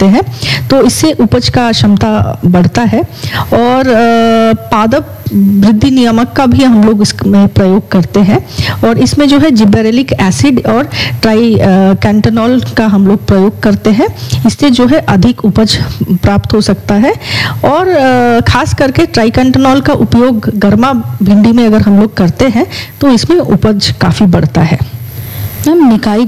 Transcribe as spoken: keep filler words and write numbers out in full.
करते हैं तो इससे उपज का क्षमता बढ़ता है। और पादप वृद्धि नियामक का भी हम लोग इसमें प्रयोग करते हैं और इसमें जो है जिबरेलिक एसिड और ट्राई कैंटोनॉल का हम लोग प्रयोग करते हैं। इससे जो है अधिक उपज प्राप्त हो सकता है और खास करके ट्राइकैंटोनॉल का उपयोग गर्मा भिंडी में अगर हम लोग करते हैं तो इसमें उपज काफ़ी बढ़ता है। मैम निकाई